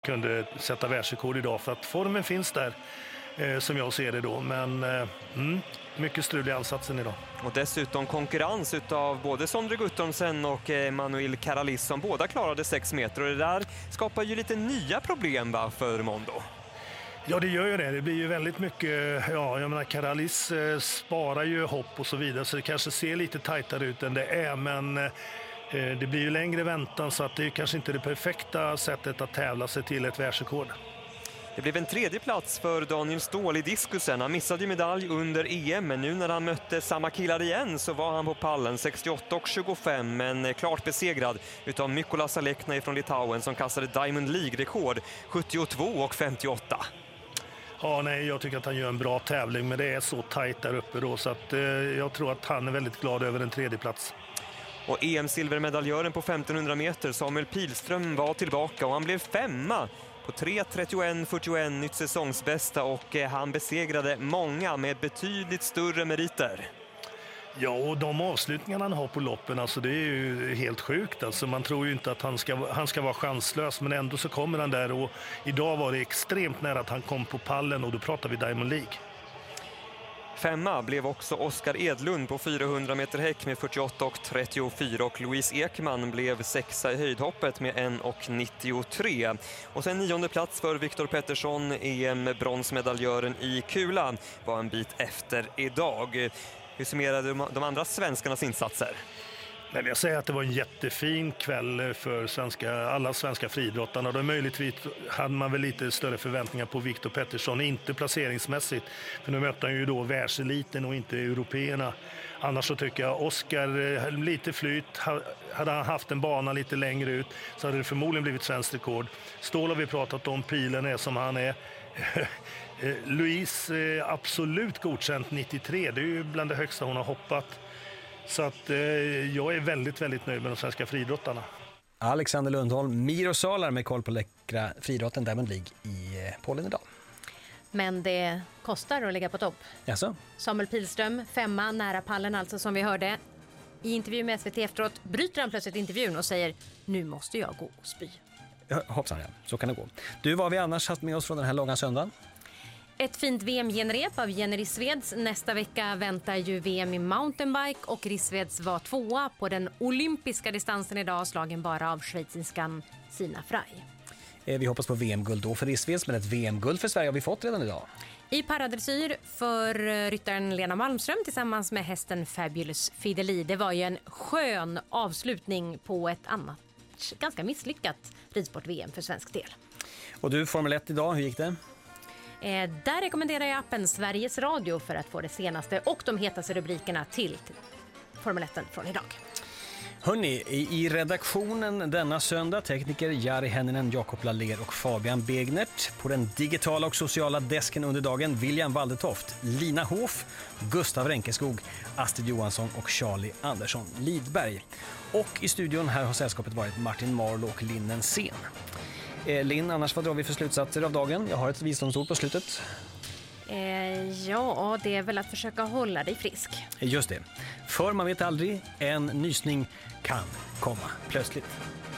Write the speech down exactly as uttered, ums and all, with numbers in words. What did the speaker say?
kunde sätta världsrekord idag för att formen finns där eh, som jag ser det då. Men eh, mm, mycket strul i ansatsen idag. Och dessutom konkurrens utav både Sondre Guttormsen och Manuel Karalis som båda klarade sex meter. Och det där skapar ju lite nya problem va, för Mondo. Ja, det gör ju det. Det blir ju väldigt mycket, ja, jag menar Karalis eh, sparar ju hopp och så vidare så det kanske ser lite tajtare ut än det är, men eh, det blir ju längre väntan så att det är kanske inte det perfekta sättet att tävla sig till ett världsrekord. Det blev en tredje plats för Daniel Ståhl i diskusen. Han missade ju medalj under E M, men nu när han mötte samma killar igen så var han på pallen sextioåtta och tjugofem, men klart besegrad utav Mykola Salekna från Litauen som kastade Diamond League-rekord sjuttiotvå och femtioåtta. Ja, nej, jag tycker att han gör en bra tävling, men det är så tajt där uppe då så att eh, jag tror att han är väldigt glad över en tredje plats. Och E M-silvermedaljören på femtonhundra meter, Samuel Pilström, var tillbaka och han blev femma på tre trettioett fyrtioett, nytt säsongsbästa, och han besegrade många med betydligt större meriter. Ja, och de avslutningarna han har på loppen, alltså det är ju helt sjukt. Alltså man tror ju inte att han ska, han ska vara chanslös, men ändå så kommer han där och idag var det extremt nära att han kom på pallen och då pratar vi Diamond League. Femma blev också Oskar Edlund på fyrahundra meter häck med fyrtioåtta och trettiofyra och Louise Ekman blev sexa i höjdhoppet med en och nittiotre. Och sen nionde plats för Viktor Pettersson, E M-bronsmedaljören i kula, var en bit efter idag. Hur summerade de andra svenskarnas insatser? Men jag säger att det var en jättefin kväll för svenska, alla svenska friidrottarna. Då möjligtvis hade man väl lite större förväntningar på Viktor Pettersson, inte placeringsmässigt. För nu mötte han ju då världseliten och inte européerna. Annars så tycker jag Oskar, lite flyt, hade han haft en bana lite längre ut så hade det förmodligen blivit svensk rekord. Ståhl har vi pratat om, pilen är som han är. Louise absolut godkänt nittiotre, det är ju bland det högsta hon har hoppat. Så att eh, jag är väldigt, väldigt nöjd med de svenska friidrottarna. Alexander Lundholm, Miro Salar med koll på läckra friidrotten Diamond League i eh, Polen idag. Men det kostar att ligga på topp. Jaså? Samuel Pilström, femma, nära pallen alltså som vi hörde. I intervju med S V T efteråt bryter han plötsligt intervjun och säger nu måste jag gå och spy. Ja, hoppsan, ja. Så kan det gå. Du, vad har vi annars haft med oss från den här långa söndagen? Ett fint V M-genrep av Jenny Rissveds. Nästa vecka väntar ju V M i mountainbike och Rissveds var tvåa på den olympiska distansen idag, slagen bara av schweizinskan Sina Frey. Vi hoppas på V M-guld då för Rissveds, men ett V M-guld för Sverige har vi fått redan idag. I paradressyr för ryttaren Lena Malmström tillsammans med hästen Fabulous Fideli. Det var ju en skön avslutning på ett annat ganska misslyckat ridsport-V M för svensk del. Och du, Formel ett idag, hur gick det? Eh, där rekommenderar jag appen Sveriges Radio för att få det senaste och de hetaste rubrikerna till Formel ett från idag. Hörrni, i redaktionen denna söndag tekniker Jari Henninen, Jakob Laller och Fabian Begnert. På den digitala och sociala desken under dagen William Waldetoft, Lina Hof, Gustav Renkeskog, Astrid Johansson och Charlie Andersson Lidberg. Och i studion här har sällskapet varit Martin Marlo och Linnen Sen. Eh, Linn, annars vad drar vi för slutsatser av dagen? Jag har ett visdomsord på slutet. Eh, ja, det är väl att försöka hålla dig frisk. Just det. För man vet aldrig, en nysning kan komma plötsligt.